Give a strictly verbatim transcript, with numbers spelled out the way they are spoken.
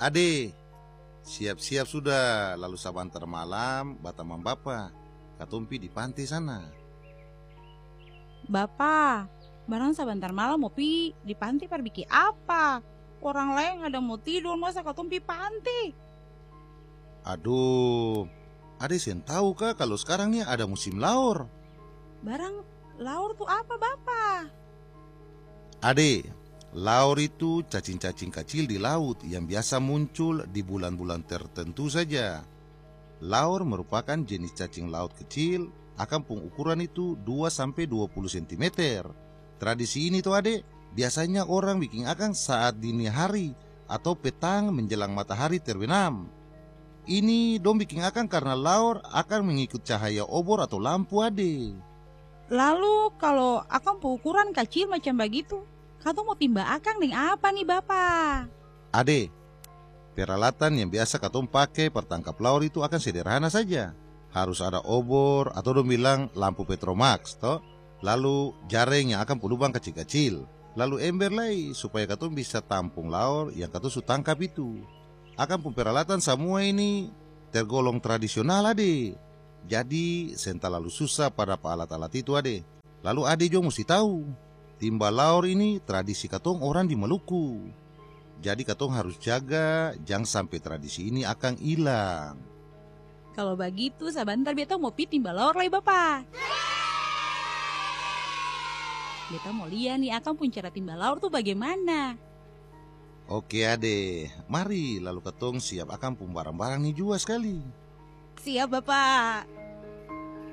Ade, siap-siap sudah, lalu sabantar malam batamang bapa katumpi di pantai sana. Bapak, barang sebentar malam mau pi di pantai pergi apa? Orang lain ada mau tidur masa katumpi pantai? Aduh, Ade sen tahu kah kalau sekarang nih ada musim laur? Barang laur tuh apa Bapak? Ade, laur itu cacing-cacing kecil di laut yang biasa muncul di bulan-bulan tertentu saja. Laur merupakan jenis cacing laut kecil, akan pun ukuran itu dua sampai dua puluh sentimeter. Tradisi ini tuh Ade, biasanya orang bikin akang saat dini hari atau petang menjelang matahari terbenam. Ini dong bikin akang karena laur akan mengikut cahaya obor atau lampu Ade. Lalu kalau akang ukuran kecil macam begitu, katong mau timba akang dengan apa nih Bapak? Ade, peralatan yang biasa katong pakai pertangkap laur itu akan sederhana saja. Harus ada obor atau dong bilang lampu Petromax toh. Lalu jaring yang akan lubang kecil-kecil. Lalu ember lagi supaya katong bisa tampung laur yang katong su tangkap itu. Akan pun peralatan semua ini tergolong tradisional Ade. Jadi sen terlalu susah pada alat-alat itu Ade. Lalu Ade juga mesti tahu, timba laur ini tradisi katong orang di Maluku. Jadi katong harus jaga jangan sampai tradisi ini akan hilang. Kalau begitu sebentar beta mau pi timba laur lagi Bapak. Beta mau lihat nih akang pun cara timba laur tuh bagaimana. Oke Ade, mari lalu katong siap akan pun barang-barang nih juga sekali. Siap Bapak.